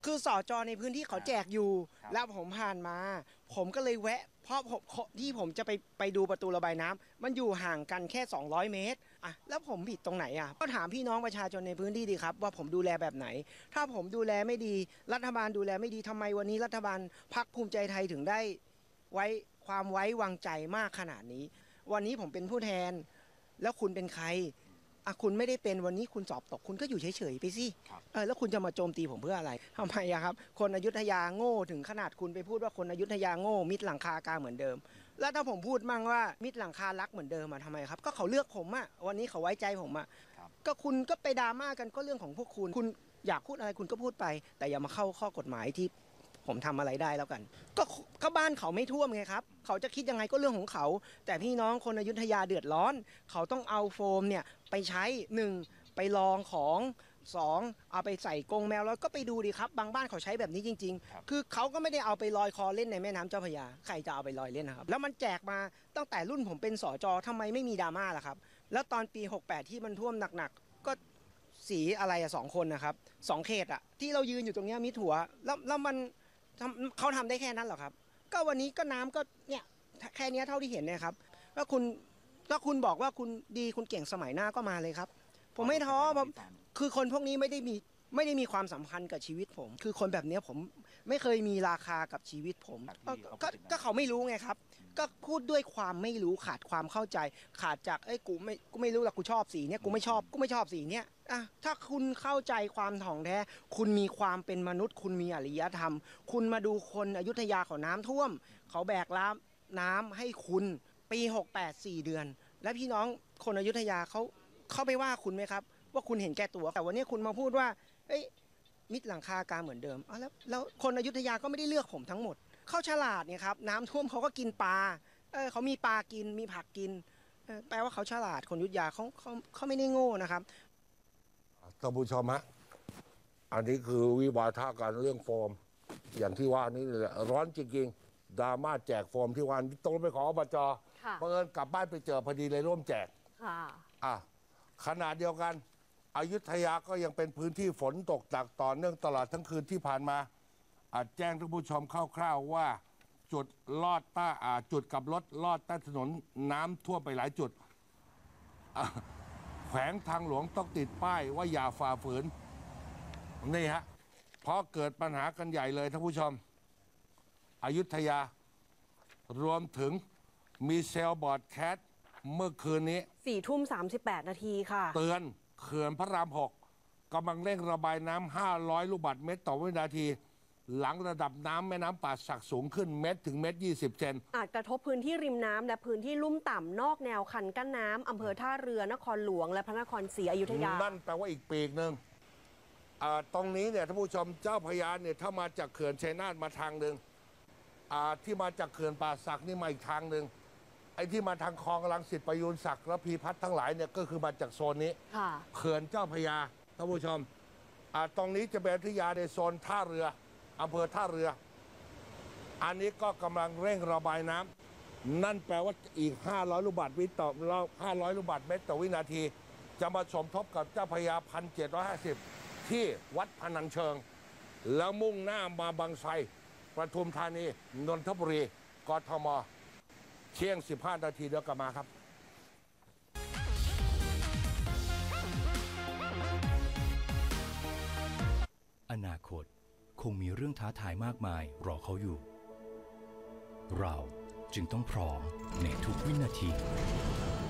คือสจในพื้นที่เขาแจกอยู่แล้วผมผ่านมาผมก็เลยแวะเพราะที่ผมจะไปดูประตูระบายน้ำมันอยู่ห่างกันแค่200 เมตรอ่ะแล้วผมผิดตรงไหนอ่ะก็ถามพี่น้องประชาชนในพื้นที่ดีครับว่าผมดูแลแบบไหนถ้าผมดูแลไม่ดีรัฐบาลดูแลไม่ดีทำไมวันนี้รัฐบาลพรรคภูมิใจไทยถึงได้ความไว้วางใจมากขนาดนี้วันนี้ผมเป็นผู้แทนแล้วคุณเป็นใครอ่ะคุณไม่ได้เป็นวันนี้คุณสอบตกคุณก็อยู่เฉยๆไปสิแล้วคุณจะมาโจมตีผมเพื่ออะไรทำไมอะครับคนอยุธยาโง่ถึงขนาดคุณไปพูดว่าคนอยุธยาโง่มิดหลังคากาเหมือนเดิมแล้วถ้าผมพูดมั่งว่ามิดหลังคารักเหมือนเดิมทำไมครับก็เขาเลือกผมอะวันนี้เขาไว้ใจผมอะก็คุณก็ไปดราม่ากันก็เรื่องของพวกคุณอยากพูดอะไรคุณก็พูดไปแต่อย่ามาเข้าข้อกฎหมายที่ผมทำอะไรได้แล้วกันก็บ้านเขาไม่ท่วมไงครับเขาจะคิดยังไงก็เรื่องของเขาแต่พี่น้องคนอยุธยาเดือดร้อนเขาต้องเอาโฟมเนี่ยไปใช้1ไปลองของ2เอาไปใส่กรงแมวแล้วก็ไปดูดิครับบางบ้านเขาใช้แบบนี้จริงๆคือเขาก็ไม่ได้เอาไปลอยคอเล่นในแม่น้ำเจ้าพระยาใครจะเอาไปลอยเล่นนะครับแล้วมันแจกมาตั้งแต่รุ่นผมเป็นสจทำไมไม่มีดราม่าล่ะครับแล้วตอนปี68ที่มันท่วมหนักๆก็สีอะไร2 คนนะครับ2 เขตที่เรายืนอยู่ตรงนี้มิดหัวแล้วมันเขาทำได้แค่นั้นเหรอครับก็วันนี้ก็น้ำก็เนี่ยแค่นี้เท่าที่เห็นเนี่ยครับแล้วคุณบอกว่าคุณดีคุณเก่งสมัยหน้าก็มาเลยครับผมไม่ท้อผมคือคนพวกนี้ไม่ได้มีความสำคัญกับชีวิตผมคือคนแบบนี้ผมไม่เคยมีราคากับชีวิตผมก็เขาไม่รู้ไงครับก็พูดด้วยความไม่รู้ขาดความเข้าใจขาดจากกูไม่รู้หรอกกูชอบสีเนี้ยกูไม่ชอบสีเนี้ยถ้าคุณเข้าใจความถ่องแท้คุณมีความเป็นมนุษย์คุณมีอารยธรรมคุณมาดูคนอยุธยาเขาน้ำท่วมเขาแบกรับน้ำให้คุณปี68 4 เดือนและพี่น้องคนอยุธยาเขาไปว่าคุณไหมครับว่าคุณเห็นแก่ตัวแต่วันนี้คุณมาพูดว่ามิดหลังคากาเหมือนเดิมแล้วคนอยุธยาก็ไม่ได้เลือกผมทั้งหมดเขาฉลาดเนี่ยครับน้ำท่วมเขาก็กินปลาเขามีปลากินมีผักกินแปลว่าเขาฉลาดคนอยุธยาเขาไม่ได้โง่นะครับท่านผู้ชมฮะอันนี้คือวิวาทะกันเรื่องโฟมอย่างที่ว่านี่เลยร้อนจริงๆดราม่าแจกโฟมที่วันตรงไปขออบจ.บังเอิญกลับบ้านไปเจอพอดีเลยร่วมแจกขณะเดียวกันอยุธยาก็ยังเป็นพื้นที่ฝนตกหนักต่อเนื่องตลอดทั้งคืนที่ผ่านมาแจ้งท่านผู้ชมคร่าวๆว่าจุดลอดใต้จุดกับรถลอดใต้ถนนน้ำท่วมไปหลายจุดแขวงทางหลวงต้องติดป้ายว่าอย่าฝ่าฝืนนี่ฮะเพราะเกิดปัญหากันใหญ่เลยท่านผู้ชมอยุธยารวมถึงมีเซลบอร์ดแคทเมื่อคืนนี้ 4:38 นาทีค่ะเตือนเขื่อนพระราม6กำลังเร่งระบายน้ำ500 ลูกบาศก์เมตรต่อวินาทีหลังระดับน้ำแม่น้ำป่าสักสูงขึ้นเมตรถึง1.20 เซนอาจกระทบพื้นที่ริมน้ำและพื้นที่ลุ่มต่ำนอกแนวคันกั้นน้ำอำเภอท่าเรือนครหลวงและพระนครศรีอยุธยานั่นแปลว่าอีกปีกหนึ่งตรงนี้เนี่ยท่านผู้ชมเจ้าพระยาเนี่ยถ้ามาจากเขื่อนชัยนาทมาทางหนึ่งที่มาจากเขื่อนป่าสักนี่มาอีกทางหนึ่งไอ้ที่มาทางคลองรังสิตประยูนศักดิ์และพีพัฒน์ทั้งหลายเนี่ยก็คือมาจากโซนนี้เขื่อนเจ้าพระยาท่านผู้ชมตรงนี้จะเป็นอยุธยาในโซนท่าเรืออำเภอท่าเรืออันนี้ก็กำลังเร่งระบายน้ำนั่นแปลว่าอีก500 ลูกบาศก์เมตรต่อ500 ลูกบาศก์เมตรต่อวินาทีจะมาสมทบกับเจ้าพระยา 1,750 ที่วัดพนัญเชิงแล้วมุ่งหน้ามาบางไทรปทุมธานีนนทบุรีกทมเที่ยง15 นาทีเดี๋ยวกลับมาครับอนาคตคงมีเรื่องท้าทายมากมายรอเขาอยู่เราจึงต้องพร้อมในทุกวินาที